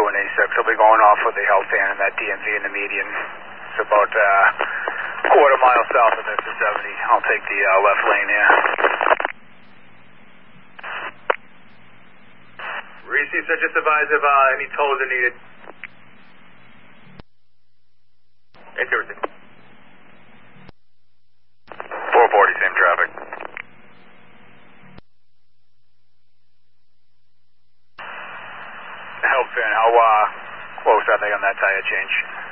286. I'll be going off with the health van and that DMV in the median. It's about quarter mile south of Mr. 70. I'll take the left lane here. Received, so just advise if any tolls are needed. Interesting. 440, same traffic. Help fan, how close are they on that tire change?